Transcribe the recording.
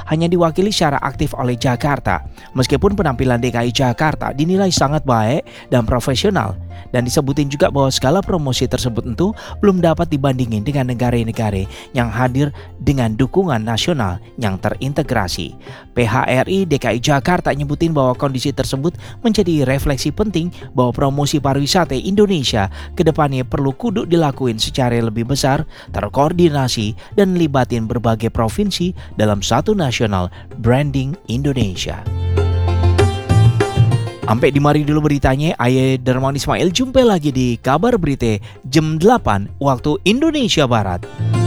hanya diwakili secara aktif oleh Jakarta. Meskipun penampilan DKI Jakarta dinilai sangat baik dan profesional, dan disebutin juga bahwa skala promosi tersebut tentu belum dapat dibandingin dengan negara-negara yang hadir dengan dukungan nasional yang terintegrasi. PHRI DKI Jakarta nyebutin bahwa kondisi tersebut menjadi refleksi penting bahwa promosi pariwisata Indonesia kedepannya perlu kudu dilakuin secara lebih besar, terkoordinasi, dan libatin berbagai provinsi dalam satu nasional branding Indonesia. Sampai di mari dulu beritanya. Aye Darmawan Ismail, jumpa lagi di kabar berita jam 8 waktu Indonesia Barat.